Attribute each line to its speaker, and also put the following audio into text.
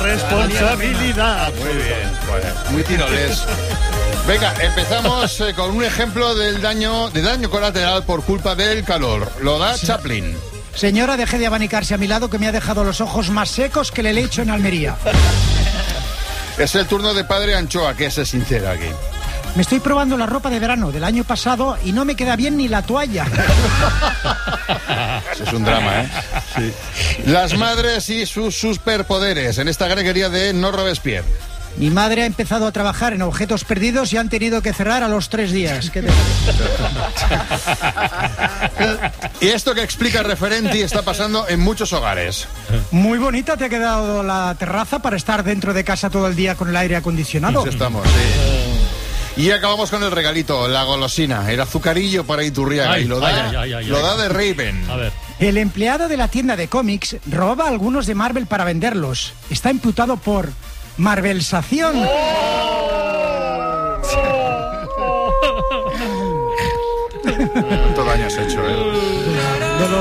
Speaker 1: responsabilidad.
Speaker 2: Muy bien, bueno, muy tiroles. Venga, empezamos con un ejemplo de daño colateral por culpa del calor. Lo da Chaplin.
Speaker 3: Señora, deje de abanicarse a mi lado, que me ha dejado los ojos más secos que el helecho en Almería.
Speaker 2: Es el turno de Padre Anchoa, que es sincero aquí.
Speaker 3: Me estoy probando la ropa de verano del año pasado y no me queda bien ni la toalla.
Speaker 2: Eso es un drama, ¿eh? Sí. Las madres y sus superpoderes en esta greguería de No Robespierre.
Speaker 3: Mi madre ha empezado a trabajar en objetos perdidos y han tenido que cerrar a los 3 días. ¿Qué te parece?
Speaker 2: Y esto que explica Referenti está pasando en muchos hogares.
Speaker 3: Muy bonita te ha quedado la terraza para estar dentro de casa todo el día con el aire acondicionado.
Speaker 2: Sí, estamos, sí. Y acabamos con el regalito, la golosina, el azucarillo para Iturriaga. Y lo da de Raven.
Speaker 1: A ver.
Speaker 3: El empleado de la tienda de cómics robaba algunos de Marvel para venderlos. Está imputado por Marvelsación.
Speaker 2: Todo daño has hecho, ¿eh?